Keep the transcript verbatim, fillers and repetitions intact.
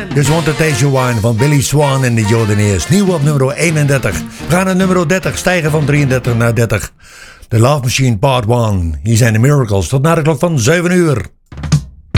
This Want to Taste Your Wine van Billy Swan en de Jordanaires. Nieuw op nummer eenendertig. We gaan naar nummer dertig, stijgen van drieëndertig naar dertig. The Love Machine Part one. Hier zijn de Miracles tot na de klok van zeven uur.